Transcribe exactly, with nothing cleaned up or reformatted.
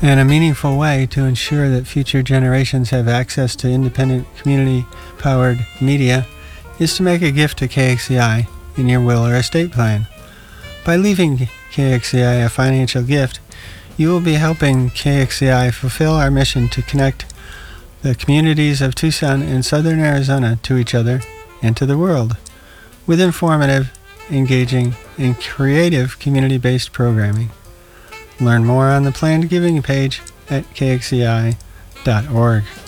And a meaningful way to ensure that future generations have access to independent, community-powered media is to make a gift to K X C I in your will or estate plan. By leaving K X C I a financial gift, you will be helping K X C I fulfill our mission to connect the communities of Tucson and Southern Arizona to each other and to the world with informative, engaging, and creative community-based programming. Learn more on the planned giving page at K X C I dot org.